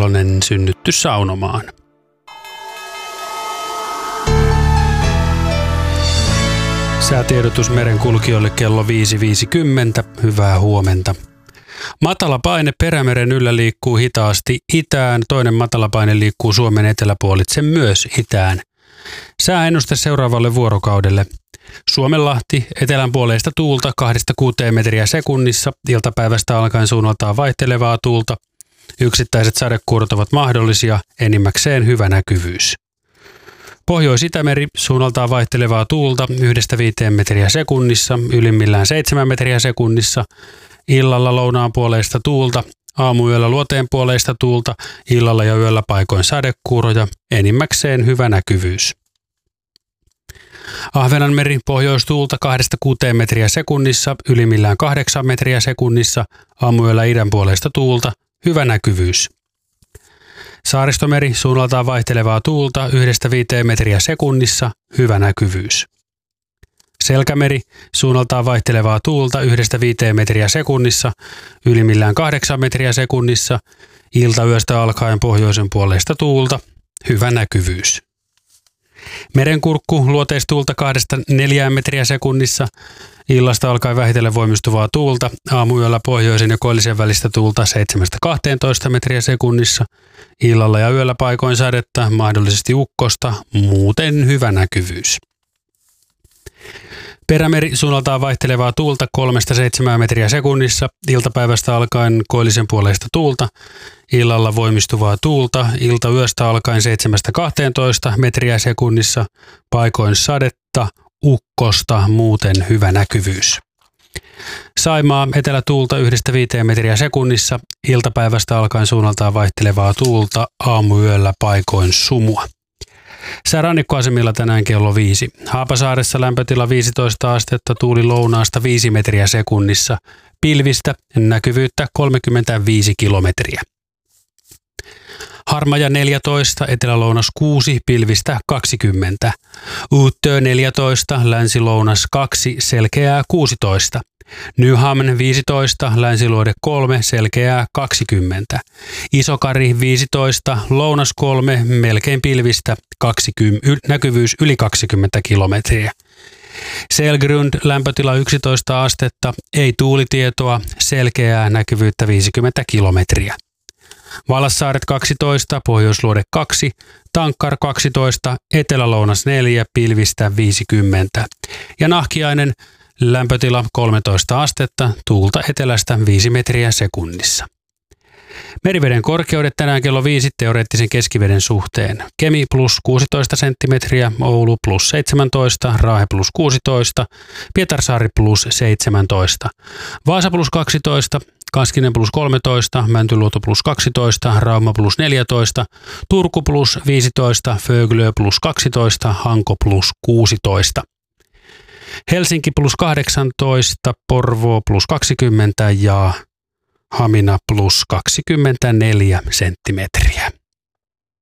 Salonen synnytty saunomaan. Säätiedotus merenkulkijoille kello 5.50. Hyvää huomenta. Matalapaine Perämeren yllä liikkuu hitaasti itään. Toinen matalapaine liikkuu Suomen eteläpuolitse myös itään. Sääennuste seuraavalle vuorokaudelle. Suomenlahti, etelänpuoleista tuulta 2-6 metriä sekunnissa, iltapäivästä alkaen suunnaltaan vaihtelevaa tuulta. Yksittäiset sadekuurot ovat mahdollisia, enimmäkseen hyvä näkyvyys. Pohjois-Itämeri, suunnaltaan vaihtelevaa tuulta 1-5 metriä sekunnissa, ylimmillään 7 metriä sekunnissa. Illalla lounaanpuoleista tuulta, aamuyöllä luoteenpuoleista tuulta, illalla ja yöllä paikoin sadekuuroja, enimmäkseen hyvä näkyvyys. Ahvenanmeri, pohjoistuulta 2-6 metriä sekunnissa, ylimmillään 8 metriä sekunnissa, aamuyöllä idänpuoleista tuulta, hyvä näkyvyys. Saaristomeri, suunnaltaan vaihtelevaa tuulta 1-5 metriä sekunnissa, hyvä näkyvyys. Selkämeri, suunnaltaan vaihtelevaa tuulta 1-5 metriä sekunnissa, ylimmillään 8 metriä sekunnissa, iltayöstä alkaen pohjoisen puoleista tuulta, hyvä näkyvyys. Merenkurkku, luoteistuulta 2-4 metriä sekunnissa, illasta alkaen vähitellen voimistuvaa tuulta, aamuyöllä pohjoisen ja koillisen välistä tuulta 7-12 metriä sekunnissa, illalla ja yöllä paikoin sadetta, mahdollisesti ukkosta, muuten hyvä näkyvyys. Perämeri, suunnaltaan vaihtelevaa tuulta 3-7 metriä sekunnissa, iltapäivästä alkaen koillisen puoleista tuulta, illalla voimistuvaa tuulta, iltayöstä alkaen 7-12 metriä sekunnissa, paikoin sadetta, ukkosta, muuten hyvä näkyvyys. Saimaa, etelätuulta 1-5 metriä sekunnissa, iltapäivästä alkaen suunnaltaan vaihtelevaa tuulta, aamuyöllä paikoin sumua. Säärannikkoasemilla tänään kello 5. Haapasaaressa lämpötila 15 astetta, tuuli lounaasta 5 metriä sekunnissa. Pilvistä, näkyvyyttä 35 kilometriä. Harmaja 14, etelälounas 6, pilvistä 20. Uuttöö 14, länsilounas 2, selkeää 16. Nyhamn 15, länsiluode 3, selkeää 20. Isokari 15, lounas 3, melkein pilvistä 20, näkyvyys yli 20 kilometriä. Selgrund, lämpötila 11 astetta, ei tuulitietoa, selkeää näkyvyyttä 50 kilometriä. Valassaaret 12, pohjoisluode 2, Tankkar 12, etelälounas 4, pilvistä 50. Ja Nahkiainen, lämpötila 13 astetta, tuulta etelästä 5 metriä sekunnissa. Meriveden korkeudet tänään kello 5 teoreettisen keskiveden suhteen. Kemi plus 16 senttimetriä, Oulu plus 17, Raahe plus 16, Pietarsaari plus 17, Vaasa plus 12, Kaskinen plus 13, Mäntyluoto plus 12, Rauma plus 14, Turku plus 15, Föglö plus 12, Hanko plus 16. Helsinki plus 18, Porvoo plus 20 ja Hamina plus 24 senttimetriä.